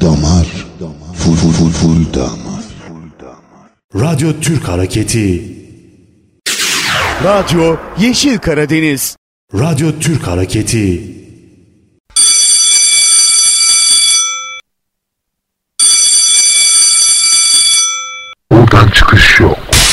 damar, full damar. Radyo Türk Hareketi. Radyo Yeşil Karadeniz. Radyo Türk Hareketi.